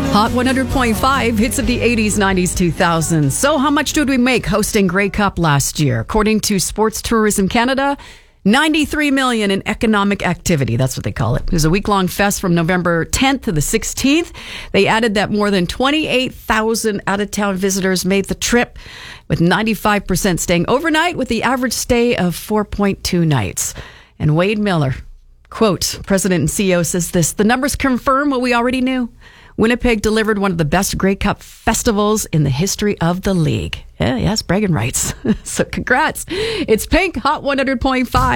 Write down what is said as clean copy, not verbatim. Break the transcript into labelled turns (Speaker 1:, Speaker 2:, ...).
Speaker 1: Hot 100.5 hits of the 80s, 90s, 2000s. So how much did we make hosting Grey Cup last year? According to Sports Tourism Canada, $93 million in economic activity. That's what they call it. It was a week-long fest from November 10th to the 16th. They added that more than 28,000 out-of-town visitors made the trip, with 95% staying overnight, with the average stay of 4.2 nights. And Wade Miller, quote, President and CEO, says this: "The numbers confirm what we already knew. Winnipeg delivered one of the best Grey Cup festivals in the history of the league." Yeah, yes, bragging rights. So congrats. It's Pink, Hot 100.5.